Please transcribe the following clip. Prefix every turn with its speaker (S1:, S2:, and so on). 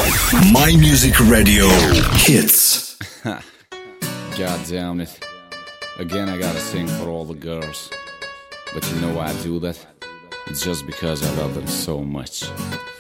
S1: My Music Radio Hits.
S2: God damn it. Again I gotta sing for all the girls. But you know why I do that? It's just because I love them so much.